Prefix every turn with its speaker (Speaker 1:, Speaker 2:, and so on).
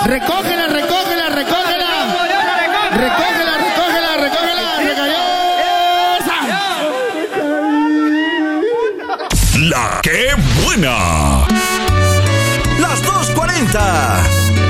Speaker 1: Recógela, recógela, recógela. Recógela, recógela, recógela.
Speaker 2: ¡La qué buena!
Speaker 3: Las 2:40.